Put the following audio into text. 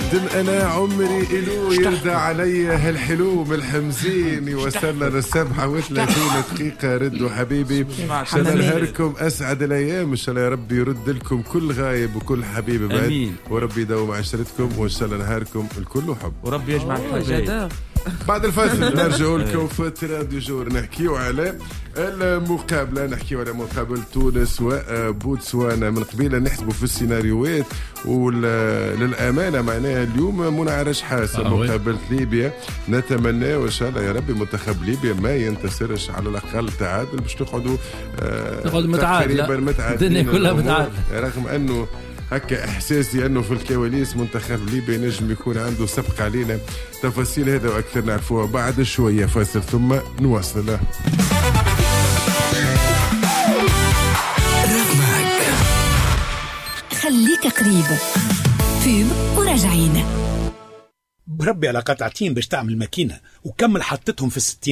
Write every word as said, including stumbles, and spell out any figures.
نخدم انا عمري الو يرضى عليا هالحلو من الحمزين يوصلنا للسبعة وثلاثين دقيقة. ردوا حبيبي ان شاء الله نهاركم اسعد الايام، ان شاء الله يا ربي يرد لكم كل غايب وكل حبيب بعد، وربي يدوم عشرتكم وان شاء الله نهاركم الكل حب وربي يجمع الحبايب. بعد الفاصل نرجعوا لكم في تراديو جور نحكيو على المقابله، نحكيو على مقابله تونس وبوتسوانا. من قبيله نحسبوا في السيناريوهات وللامانه معناها اليوم منعرج حاسه آه مقابله ليبيا. نتمنى وان شاء الله يا ربي منتخب ليبيا ما ينتصرش، على الاقل تعادل باش تقعدوا تقعدوا متعادله الدنيا كلها متعادله، رغم انه هكا احساسي انه في الكواليس منتخب ليبيا نجم يكون عنده سبق علينا. تفاصيل هذا واكثر نعرفوها بعد شويه. فاصل ثم نواصل. خليك قريب فيب وراجعين. بربي على قطعتين باش تعمل ماكينه وكمل حطتهم في الستين.